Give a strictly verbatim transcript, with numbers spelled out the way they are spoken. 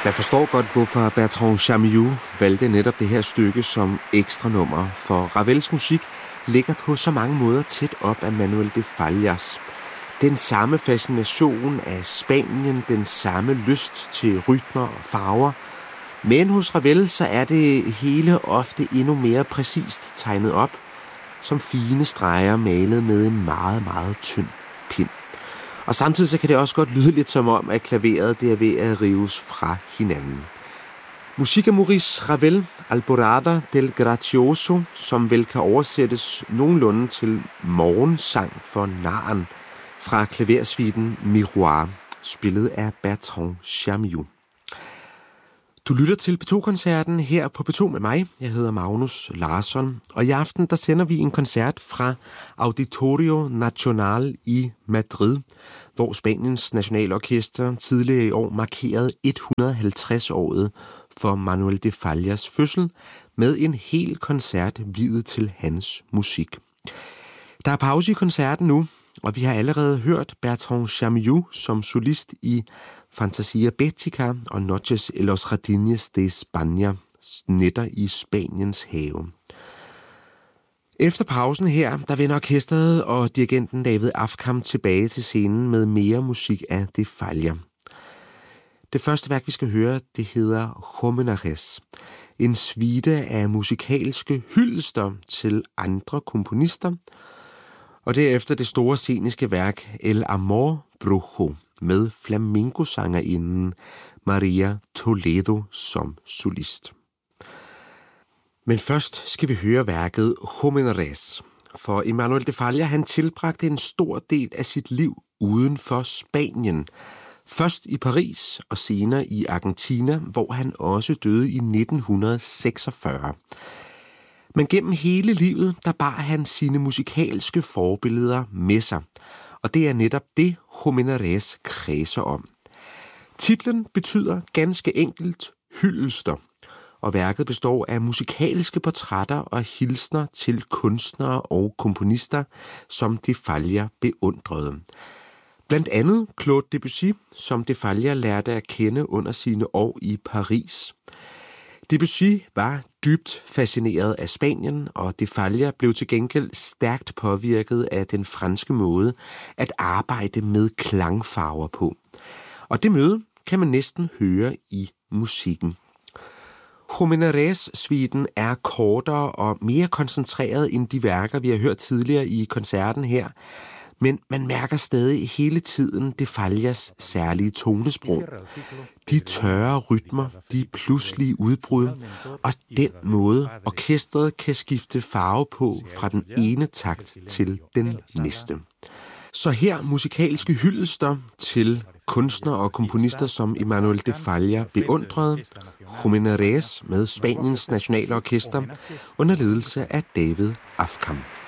Man forstår godt, hvorfor Bertrand Chameillou valgte netop det her stykke som ekstra nummer, for Ravels musik ligger på så mange måder tæt op af Manuel de Fallas. Den samme fascination af Spanien, den samme lyst til rytmer og farver, men hos Ravel så er det hele ofte endnu mere præcist tegnet op, som fine streger malet med en meget, meget tynd pind. Og samtidig så kan det også godt lyde lidt som om, at klaveret det er ved at rives fra hinanden. Musik af Maurice Ravel, Alborada del Gracioso, som vel kan oversættes nogenlunde til morgensang for naren, fra klaversuiten Miroir, spillet af Bertrand Chameillou. Du lytter til P to-koncerten her på P to med mig. Jeg hedder Magnus Larsson, og i aften der sender vi en koncert fra Auditorio Nacional i Madrid, hvor Spaniens nationalorkester tidligere i år markerede et hundrede og halvtreds-året for Manuel de Fallas fødsel med en hel koncert viet til hans musik. Der er pause i koncerten nu, og vi har allerede hørt Bertrand Chameillou som solist i Fantasia Bética og Noches en los Jardines de España, nætter i Spaniens have. Efter pausen her, der vender orkestret og dirigenten David Afkham tilbage til scenen med mere musik af de Falla. Det første værk, vi skal høre, det hedder Homenajes, en suite af musikalske hyldester til andre komponister, og derefter det store sceniske værk El Amor Brujo med flamenco-sangerinden Maria Toledo som solist. Men først skal vi høre værket Homenajes, for Emanuel de Falla han tilbragte en stor del af sit liv uden for Spanien. Først i Paris og senere i Argentina, hvor han også døde i nitten seksogfyrre. Men gennem hele livet, der bar han sine musikalske forbilleder med sig. Og det er netop det, Homenajes kredser om. Titlen betyder ganske enkelt hyldester, og værket består af musikalske portrætter og hilsner til kunstnere og komponister, som de Falla beundrede. Blandt andet Claude Debussy, som de Falla lærte at kende under sine år i Paris. Debussy var dybt fascineret af Spanien, og de Falla blev til gengæld stærkt påvirket af den franske måde at arbejde med klangfarver på. Og det møde kan man næsten høre i musikken. Homenajes-suiten er kortere og mere koncentreret end de værker, vi har hørt tidligere i koncerten her, men man mærker stadig hele tiden de Fallas særlige tonesprog. De tørre rytmer, de pludselige udbrud, og den måde, orkestret kan skifte farve på fra den ene takt til den næste. Så her musikalske hyldester til kunstnere og komponister, som Emanuel de Falla beundrede, Homenajes med Spaniens nationalorkester under ledelse af David Afkham.